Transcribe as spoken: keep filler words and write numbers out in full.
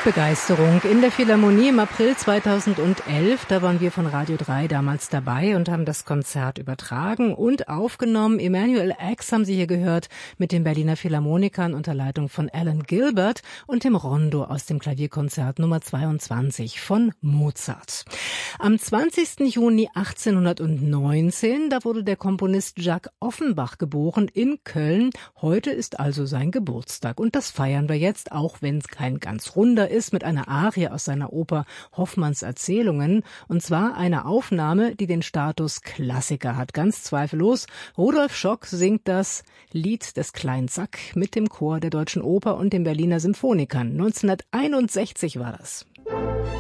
Musikbegeisterung in der Philharmonie im April zweitausendelf. Da waren wir von Radio drei damals dabei und haben das Konzert übertragen und aufgenommen. Emanuel Ax haben Sie hier gehört mit den Berliner Philharmonikern unter Leitung von Alan Gilbert und dem Rondo aus dem Klavierkonzert Nummer zweiundzwanzig von Mozart. Am zwanzigsten Juni achtzehnhundertneunzehn, da wurde der Komponist Jacques Offenbach geboren in Köln. Heute ist also sein Geburtstag und das feiern wir jetzt, auch wenn es kein ganz runder ist, mit einer Arie aus seiner Oper Hoffmanns Erzählungen, und zwar eine Aufnahme, die den Status Klassiker hat, ganz zweifellos. Rudolf Schock singt das Lied des kleinen Sack mit dem Chor der Deutschen Oper und den Berliner Symphonikern. neunzehnhunderteinundsechzig war das.